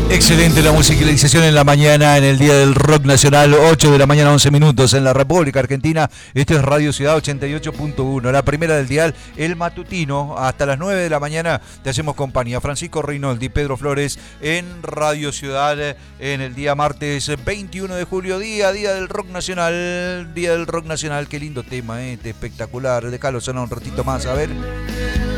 Excelente la musicalización en la mañana, en el Día del Rock Nacional, 8 de la mañana, 11 minutos en la República Argentina. Esto es Radio Ciudad 88.1, la primera del dial, el matutino. Hasta las 9 de la mañana te hacemos compañía. Francisco Reinoldi, Pedro Flores en Radio Ciudad, en el día martes 21 de julio, día del Rock Nacional. Día del Rock Nacional, qué lindo tema, espectacular. Déjalo sonar un ratito más, a ver.